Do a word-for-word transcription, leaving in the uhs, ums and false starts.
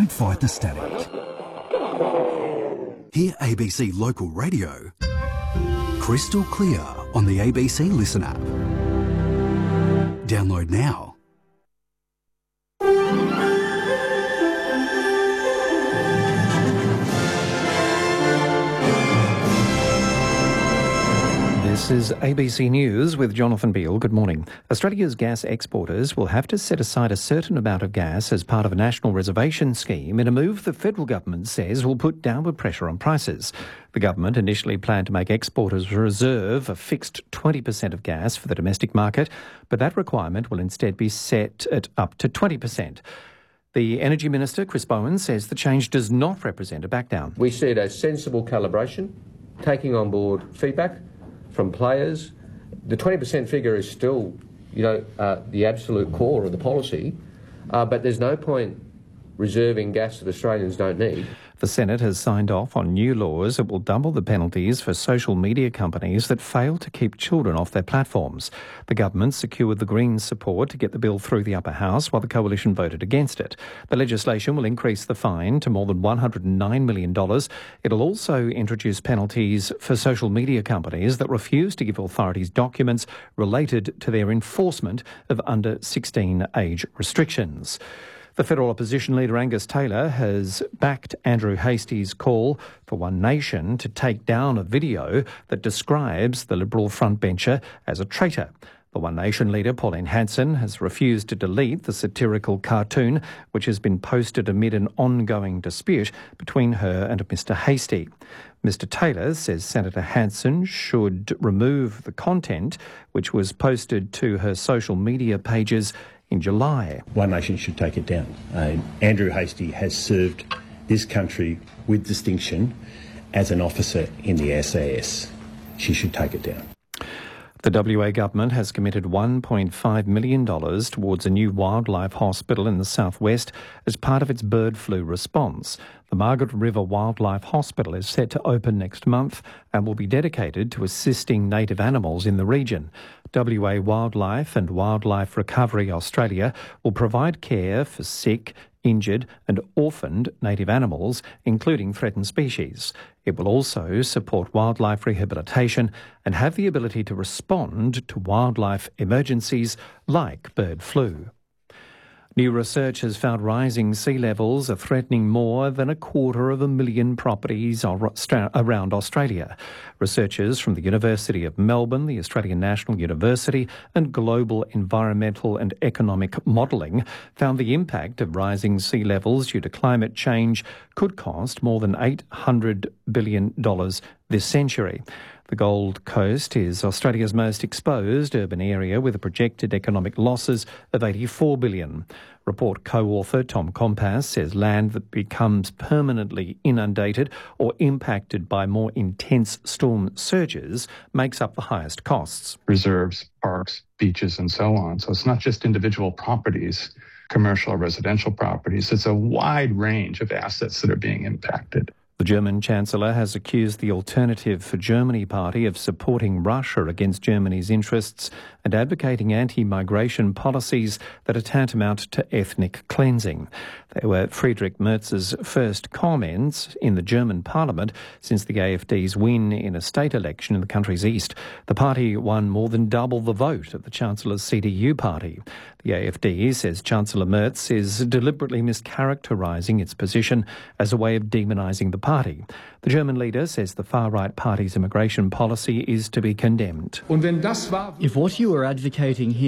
Don't fight the static. Hear A B C Local Radio crystal clear on the A B C Listen app. Download now. This is A B C News with Jonathan Beale. Good morning. Australia's gas exporters will have to set aside a certain amount of gas as part of a national reservation scheme in a move the federal government says will put downward pressure on prices. The government initially planned to make exporters reserve a fixed twenty percent of gas for the domestic market, but that requirement will instead be set at up to twenty percent. The Energy Minister, Chris Bowen, says the change does not represent a back-down. We see it as sensible calibration, taking on board feedback from players. The twenty percent figure is still, you know, uh, the absolute core of the policy, uh, but there's no point reserving gas that Australians don't need. The Senate has signed off on new laws that will double the penalties for social media companies that fail to keep children off their platforms. The government secured the Greens' support to get the bill through the upper house while the coalition voted against it. The legislation will increase the fine to more than one hundred nine million dollars. It'll also introduce penalties for social media companies that refuse to give authorities documents related to their enforcement of under sixteen age restrictions. The federal opposition leader Angus Taylor has backed Andrew Hastie's call for One Nation to take down a video that describes the Liberal frontbencher as a traitor. The One Nation leader, Pauline Hanson, has refused to delete the satirical cartoon, which has been posted amid an ongoing dispute between her and Mr Hastie. Mr Taylor says Senator Hanson should remove the content, which was posted to her social media pages in July. One Nation should take it down. Uh, Andrew Hastie has served this country with distinction as an officer in the S A S. She should take it down. The W A government has committed one point five million dollars towards a new wildlife hospital in the southwest as part of its bird flu response. The Margaret River Wildlife Hospital is set to open next month and will be dedicated to assisting native animals in the region. W A Wildlife and Wildlife Recovery Australia will provide care for sick, injured and orphaned native animals, including threatened species. It will also support wildlife rehabilitation and have the ability to respond to wildlife emergencies like bird flu. New research has found rising sea levels are threatening more than a quarter of a million properties around Australia. Researchers from the University of Melbourne, the Australian National University and Global Environmental and Economic Modelling found the impact of rising sea levels due to climate change could cost more than eight hundred billion dollars this century. The Gold Coast is Australia's most exposed urban area with projected economic losses of eighty-four billion dollars. Report co-author Tom Compass says land that becomes permanently inundated or impacted by more intense storm surges makes up the highest costs. Reserves, parks, beaches and so on. So it's not just individual properties, commercial or residential properties. It's a wide range of assets that are being impacted. The German Chancellor has accused the Alternative for Germany party of supporting Russia against Germany's interests and advocating anti-migration policies that are tantamount to ethnic cleansing. They were Friedrich Merz's first comments in the German parliament since the A F D's win in a state election in the country's east. The party won more than double the vote of the Chancellor's C D U party. The A F D says Chancellor Merz is deliberately mischaracterising its position as a way of demonising the party. The German leader says the far-right party's immigration policy is to be condemned. If what you are advocating here